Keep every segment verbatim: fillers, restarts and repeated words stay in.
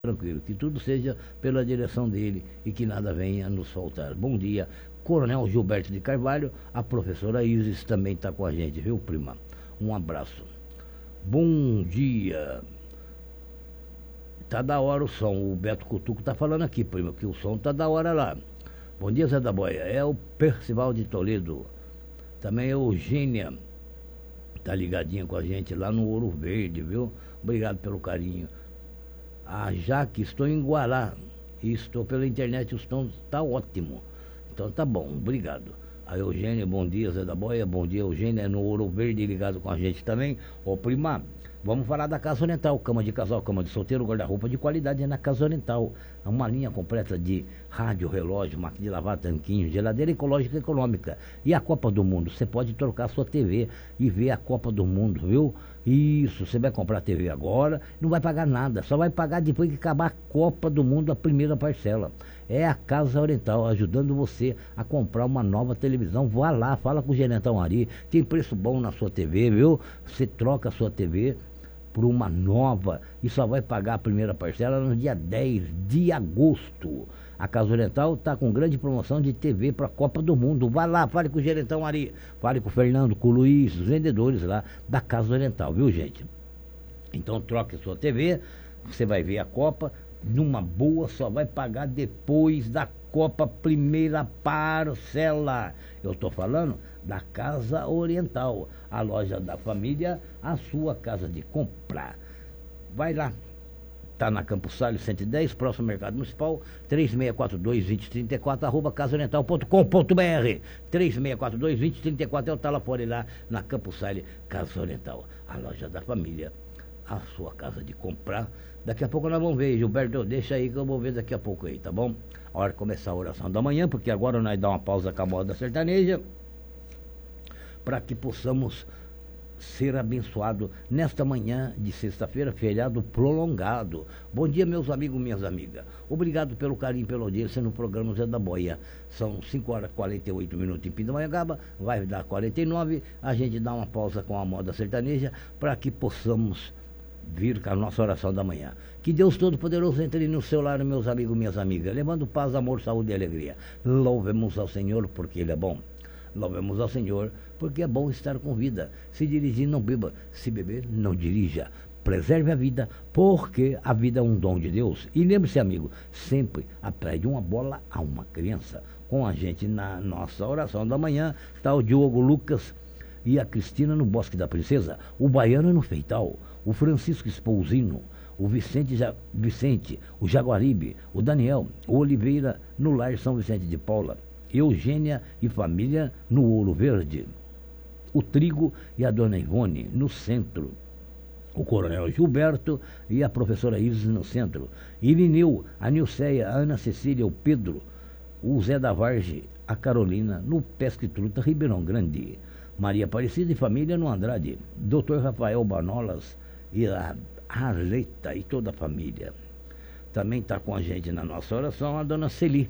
tranquilo, que tudo seja pela direção dele e que nada venha nos faltar. Bom dia, Coronel Gilberto de Carvalho, a professora Isis também está com a gente, viu, prima? Um abraço. Bom dia. Tá da hora o som, o Beto Cutuco tá falando aqui, prima, que o som tá da hora lá. Bom dia, Zé da Boia, é o Percival de Toledo, também é Eugênia, tá ligadinha com a gente lá no Ouro Verde, viu? Obrigado pelo carinho. A Jaque, estou em Guará e estou pela internet, o som está ótimo. Então tá bom, obrigado. A Eugênia, bom dia, Zé da Boia, bom dia, Eugênia, no Ouro Verde, ligado com a gente também. Ô, prima, vamos falar da Casa Oriental, cama de casal, cama de solteiro, guarda-roupa de qualidade é na Casa Oriental. Uma linha completa de rádio, relógio, máquina de lavar, tanquinho, geladeira ecológica e econômica. E a Copa do Mundo, você pode trocar sua T V e ver a Copa do Mundo, viu? Isso, você vai comprar a T V agora, não vai pagar nada, só vai pagar depois que acabar a Copa do Mundo, a primeira parcela. É a Casa Oriental, ajudando você a comprar uma nova televisão. Vá lá, fala com o gerentão Ari, tem preço bom na sua T V, viu? Você troca a sua T V por uma nova e só vai pagar a primeira parcela no dia dez de agosto. A Casa Oriental está com grande promoção de T V para a Copa do Mundo. Vai lá, fale com o gerentão Ari, fale com o Fernando, com o Luiz, os vendedores lá da Casa Oriental, viu, gente? Então troque a sua T V, você vai ver a Copa numa boa, só vai pagar depois da Copa, primeira parcela. Eu estou falando da Casa Oriental, a loja da família, a sua casa de comprar. Vai lá, está na Campos Salles cento e dez, próximo ao Mercado Municipal, três seis quatro dois, dois zero três quatro, arroba casa oriental ponto com ponto br. três seis quatro dois, dois zero três quatro é o telefone lá na Campos Salles, Casa Oriental, a loja da família, a sua casa de comprar. Daqui a pouco nós vamos ver, Gilberto, deixa aí que eu vou ver daqui a pouco aí, tá bom? A hora de começar a oração da manhã, porque agora nós dá uma pausa com a moda sertaneja, para que possamos ser abençoado nesta manhã de sexta-feira, feriado prolongado. Bom dia, meus amigos, minhas amigas. Obrigado pelo carinho, pela audiência no programa Zé da Boia. São cinco horas e quarenta e oito minutos em Pindamonhangaba, vai dar quarenta e nove. A gente dá uma pausa com a moda sertaneja para que possamos vir com a nossa oração da manhã. Que Deus Todo-Poderoso entre no seu lar, meus amigos, minhas amigas, levando paz, amor, saúde e alegria. Louvemos ao Senhor porque Ele é bom. Louvemos ao Senhor porque é bom estar com vida. Se dirigir, não beba. Se beber, não dirija. Preserve a vida, porque a vida é um dom de Deus. E lembre-se, amigo, sempre aprende uma bola a uma criança. Com a gente na nossa oração da manhã está o Diogo Lucas e a Cristina no Bosque da Princesa, o Baiano no Feital, o Francisco Espousino, o Vicente, ja, Vicente, o Jaguaribe, o Daniel, o Oliveira no Lar São Vicente de Paula, Eugênia e família no Ouro Verde, o Trigo e a Dona Ivone no centro, o Coronel Gilberto e a professora Isis no centro, Irineu, a Nilceia, a Ana Cecília, o Pedro, o Zé da Varge, a Carolina no Pesca e Truta, Ribeirão Grande, Maria Aparecida e família no Andrade, doutor Rafael Banolas e a Arleta e toda a família. Também está com a gente na nossa oração a Dona Celi,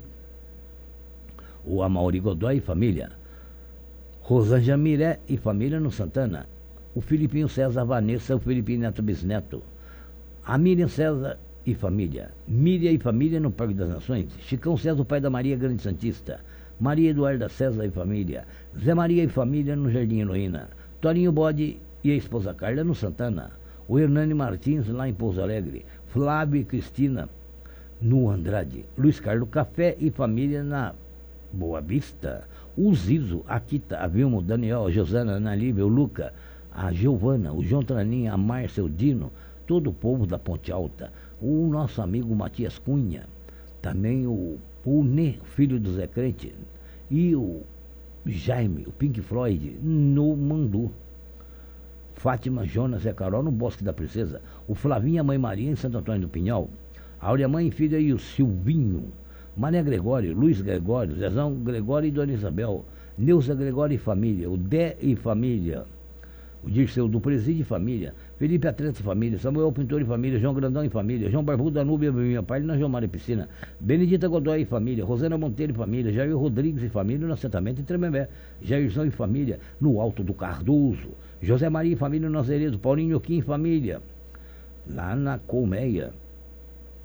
o Amauri Godoy e família, Rosângela Miré e família no Santana, o Filipinho César Vanessa, o Filipinho Neto Bisneto, a Miriam César e família, Miriam e família no Parque das Nações, Chicão César, o pai da Maria Grande Santista, Maria Eduarda César e família, Zé Maria e família no Jardim Heroína, Torinho Bode e a esposa Carla no Santana, o Hernani Martins lá em Pouso Alegre, Flávio e Cristina no Andrade, Luiz Carlos Café e família na Boa Vista, o Zizo, a Kita, a Vilma, o Daniel, a Josana, a Ana Lívia, o Luca, a Giovana, o João Traninha, a Márcia, o Dino, todo o povo da Ponte Alta, o nosso amigo Matias Cunha, também o, o Nê, filho do Zé Crente, e o Jaime, o Pink Floyd, no Mandu, Fátima, Jonas e a Carol no Bosque da Princesa, o Flavinho, a Mãe Maria em Santo Antônio do Pinhal, a Aurea Mãe e Filha e o Silvinho, Maria Gregório, Luiz Gregório, Zezão Gregório e Dona Isabel, Neuza Gregório e família, o Dé e família, o Dirceu do Presídio e família, Felipe Atleta e família, Samuel Pintor e família, João Grandão e família, João Barbudo da Núbia, minha pai na João Mário Piscina, Benedita Godoy e família, Rosana Monteiro e família, Jair Rodrigues e família no assentamento em Tremembé, Jairzão e família no Alto do Cardoso, José Maria e família no Azeredo, Paulinho Quim e família, lá na Colmeia,